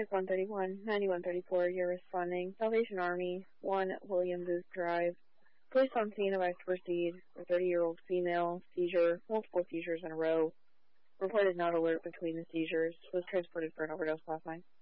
Medic 131, 9134, you're responding. Salvation Army, 1 William Booth Drive. Police on scene advised to proceed. A 30-year-old female, seizure, multiple seizures in a row. Reported not alert between the seizures. Was transported for an overdose last night.